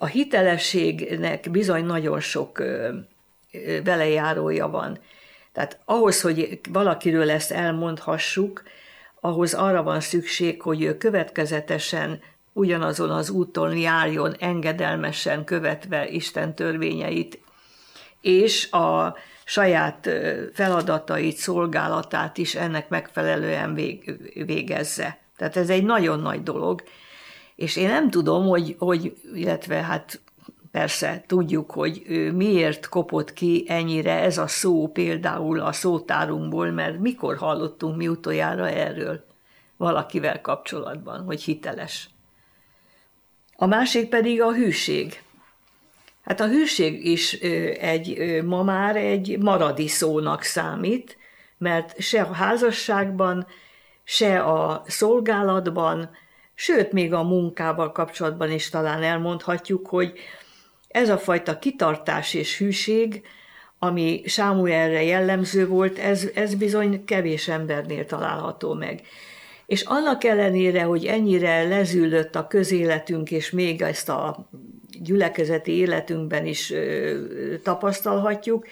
A hitelességnek bizony nagyon sok velejárója van. Tehát ahhoz, hogy valakiről ezt elmondhassuk, ahhoz arra van szükség, hogy ő következetesen ugyanazon az úton járjon, engedelmesen követve Isten törvényeit, és a saját feladatait, szolgálatát is ennek megfelelően végezze. Tehát ez egy nagyon nagy dolog, és én nem tudom, illetve hát persze tudjuk, hogy miért kopott ki ennyire ez a szó például a szótárunkból, mert mikor hallottunk mi utoljára erről valakivel kapcsolatban, hogy hiteles. A másik pedig a hűség. Hát a hűség is ma már egy maradi szónak számít, mert se a házasságban, se a szolgálatban, sőt, még a munkával kapcsolatban is talán elmondhatjuk, hogy ez a fajta kitartás és hűség, ami Sámuelre jellemző volt, ez bizony kevés embernél található meg. És annak ellenére, hogy ennyire lezűlött a közéletünk, és még ezt a gyülekezeti életünkben is tapasztalhatjuk,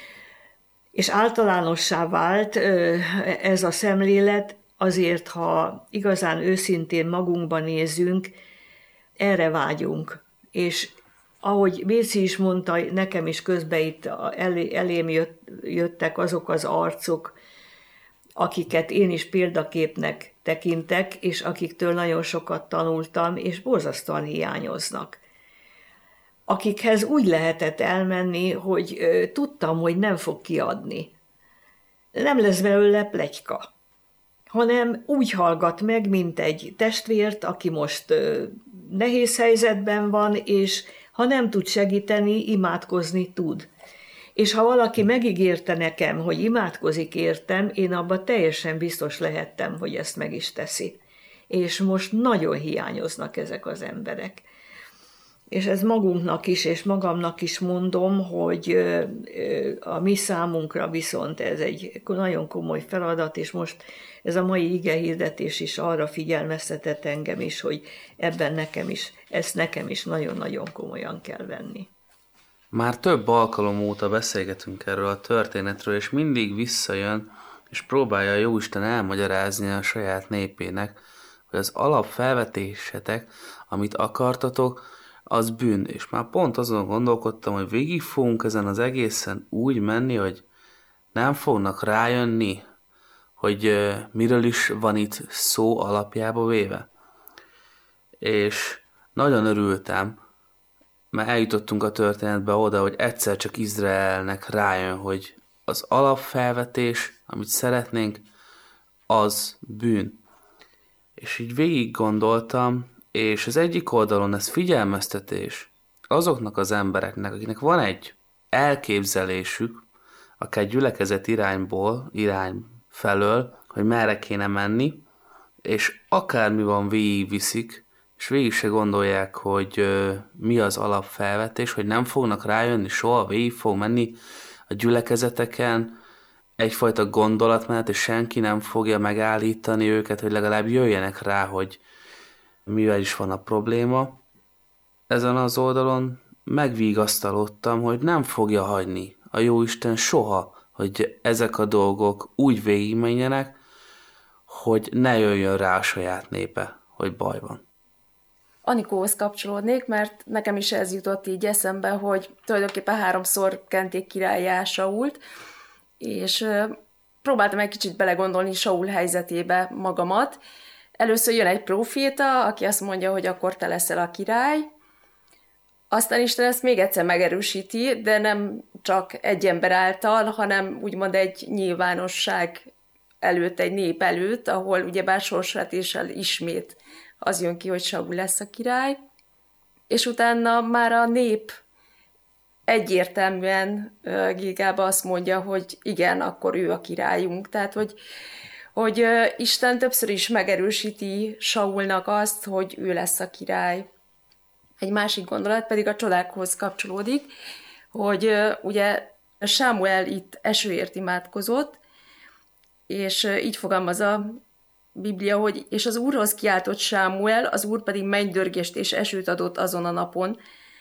és általánossá vált ez a szemlélet, azért, ha igazán őszintén magunkban nézünk, erre vágyunk. És ahogy Béci is mondta, nekem is közben itt elém jöttek azok az arcok, akiket én is példaképnek tekintek, és akiktől nagyon sokat tanultam, és borzasztóan hiányoznak. Akikhez úgy lehetett elmenni, hogy tudtam, hogy nem fog kiadni. Nem lesz belőle pletyka, hanem úgy hallgat meg, mint egy testvért, aki most nehéz helyzetben van, és ha nem tud segíteni, imádkozni tud. És ha valaki megígérte nekem, hogy imádkozik értem, én abban teljesen biztos lehettem, hogy ezt meg is teszi. És most nagyon hiányoznak ezek az emberek. És ez magunknak is, és magamnak is mondom, hogy a mi számunkra viszont ez egy nagyon komoly feladat, és most ez a mai igehirdetés is arra figyelmeztetett engem is, hogy ebben ezt nekem is nagyon-nagyon komolyan kell venni. Már több alkalom óta beszélgetünk erről a történetről, és mindig visszajön, és próbálja a Jóisten elmagyarázni a saját népének, hogy az alapfelvetésetek, amit akartatok, az bűn. És már pont azon gondolkodtam, hogy végig fogunk ezen az egészen úgy menni, hogy nem fognak rájönni, hogy miről is van itt szó alapjába véve. És nagyon örültem, mert eljutottunk a történetbe oda, hogy egyszer csak Izraelnek rájön, hogy az alapfelvetés, amit szeretnénk, az bűn. És így végig gondoltam, és az egyik oldalon ez figyelmeztetés azoknak az embereknek, akiknek van egy elképzelésük, akár gyülekezet irány felől, hogy merre kéne menni, és akármi van, végigviszik, és végig se gondolják, hogy mi az alapfelvetés, hogy nem fognak rájönni soha, végig fog menni a gyülekezeteken egyfajta gondolatmenet, és senki nem fogja megállítani őket, hogy legalább jöjjenek rá, hogy mivel is van a probléma. Ezen az oldalon megvigasztalodtam, hogy nem fogja hagyni a Jóisten soha, hogy ezek a dolgok úgy végigmenjenek, hogy ne jöjjön rá a saját népe, hogy baj van. Anikóhoz kapcsolódnék, mert nekem is ez jutott így eszembe, hogy tulajdonképpen 3-szor kenték királlyá Sault, és próbáltam egy kicsit belegondolni Saul helyzetébe magamat. Először jön egy próféta, aki azt mondja, hogy akkor te leszel a király, aztán Isten ezt még egyszer megerősíti, de nem csak egy ember által, hanem úgymond egy nyilvánosság előtt, egy nép előtt, ahol ugyebár sorsvetéssel ismét az jön ki, hogy Saul lesz a király, és utána már a nép egyértelműen Gilgálba azt mondja, hogy igen, akkor ő a királyunk. Tehát, hogy Isten többször is megerősíti Saulnak azt, hogy ő lesz a király. Egy másik gondolat pedig a csodákhoz kapcsolódik, hogy ugye Sámuel itt esőért imádkozott, és így fogalmaz a Biblia, hogy és az Úrhoz kiáltott Sámuel, az Úr pedig mennydörgést és esőt adott azon a napon,